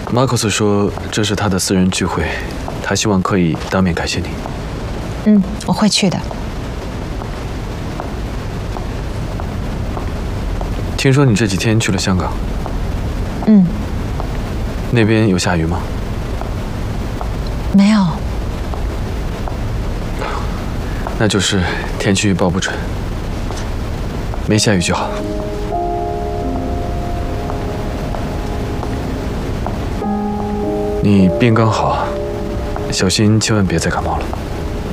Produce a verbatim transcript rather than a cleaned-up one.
马克思说这是他的私人聚会，他希望可以当面感谢你。 嗯，我会去的。 听说你这几天去了香港。 嗯。 那边有下雨吗？ 没有。 那就是天气预报不准，没下雨就好。你病刚好，小心千万别再感冒了。